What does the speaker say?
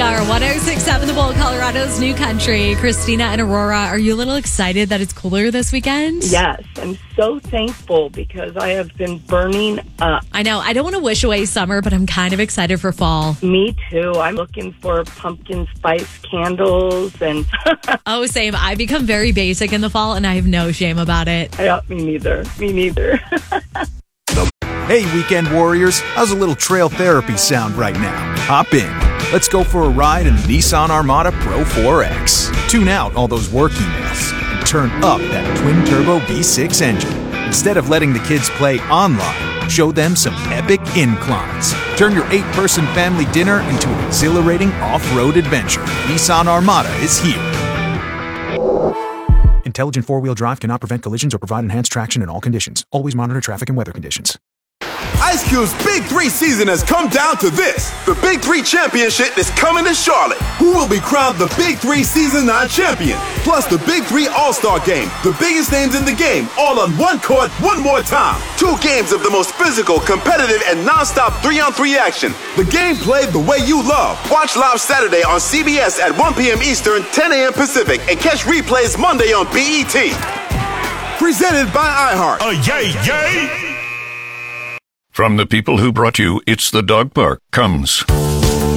are 106.7 The Bull, Colorado's new country. Christina and Aurora, are you a little excited that it's cooler this weekend? Yes, I'm so thankful because I have been burning up. I know. I don't want to wish away summer, but I'm kind of excited for fall. Me too. I'm looking for pumpkin spice candles and... Oh, same. I become very basic in the fall, and I have no shame about it. Yeah, me neither. Me neither. Hey, weekend warriors, how's a little trail therapy sound right now? Hop in. Let's go for a ride in the Nissan Armada Pro 4X. Tune out all those work emails and turn up that twin-turbo V6 engine. Instead of letting the kids play online, show them some epic inclines. Turn your 8-person family dinner into an exhilarating off-road adventure. Nissan Armada is here. Intelligent four-wheel drive cannot prevent collisions or provide enhanced traction in all conditions. Always monitor traffic and weather conditions. Ice Cube's Big 3 season has come down to this. The Big 3 Championship is coming to Charlotte. Who will be crowned the Big 3 Season 9 champion? Plus the Big 3 All-Star Game. The biggest names in the game, all on one court, one more time. 2 games of the most physical, competitive, and non-stop 3-on-3 action. The game played the way you love. Watch live Saturday on CBS at 1 p.m. Eastern, 10 a.m. Pacific, and catch replays Monday on BET. Presented by iHeart. Yay, yay! From the people who brought you It's the Dog Park comes